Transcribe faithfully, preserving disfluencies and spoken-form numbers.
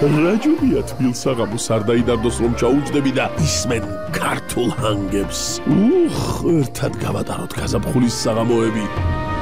რაჯობია თბილ საღამოს არ დაიდარდოს რომ ჩაუჯდები და ისმენ ქართულ ჰანგებს. უხ, ერთად გავატაროთ გაზაფხულის საღამოები.